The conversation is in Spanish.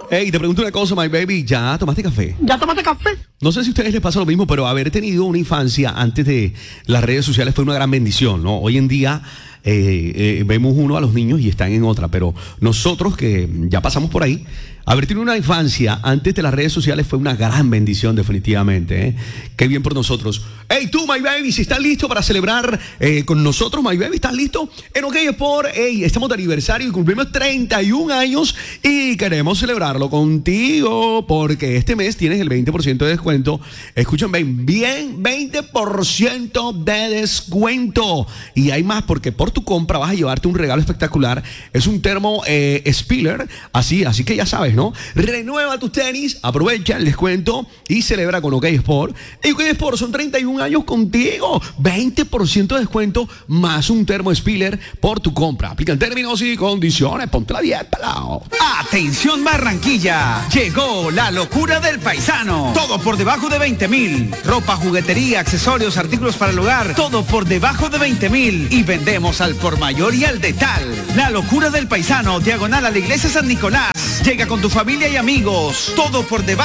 Hey, te pregunto una cosa, my baby. ¿Ya tomaste café? ¿Ya tomaste café? No sé si a ustedes les pasa lo mismo, pero haber tenido una infancia antes de las redes sociales fue una gran bendición, ¿no? Hoy en día vemos uno a los niños y están en otra, pero nosotros que ya pasamos por ahí, haber tenido una infancia antes de las redes sociales fue una gran bendición, definitivamente, ¿eh? Qué bien por nosotros. Hey, tú, my baby, si estás listo para celebrar con nosotros, my baby, ¿estás listo? En OK Sport, hey, estamos de aniversario y cumplimos 31 años y queremos celebrarlo contigo porque este mes tienes el 20% de descuento. Escuchen bien, 20% de descuento. Y hay más porque por tu compra vas a llevarte un regalo espectacular. Es un termo Spiller, así que ya sabes, ¿no? Renueva tus tenis, aprovecha el descuento y celebra con OK Sport. Y OK Sport son 31 años contigo. 20% de descuento más un termo Spiller por tu compra. Aplican términos y condiciones. Ponte la dieta, lao. Atención Barranquilla, llegó la locura del paisano. Todo por debajo de 20,000. Ropa, juguetería, accesorios, artículos para el hogar. Todo por debajo de 20,000. Y vendemos al por mayor y al detal. La locura del paisano, diagonal a la iglesia San Nicolás. Llega con tu familia y amigos. Todo por debajo